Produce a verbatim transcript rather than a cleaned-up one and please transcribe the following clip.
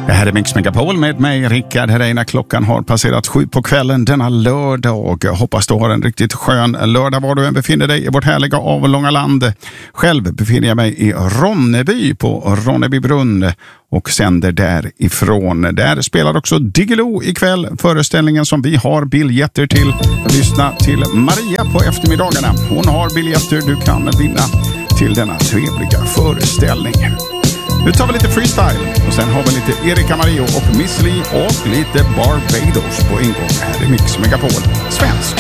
Det här är Mix Megapol med mig, Rickard Herreina. Klockan har passerat sju på kvällen denna lördag. Jag hoppas du har en riktigt skön lördag var du än befinner dig i vårt härliga avlånga land. Själv befinner jag mig i Ronneby på Ronnebybrunn och sänder därifrån. Där spelar också Diggiloo ikväll, föreställningen som vi har biljetter till. Lyssna till Maria på eftermiddagarna. Hon har biljetter du kan vinna till denna trevliga föreställning. Nu tar vi lite freestyle och sen har vi lite Erika Mario och Miss Li och lite Barbados på ingång här i Mix Megapol. Svensk.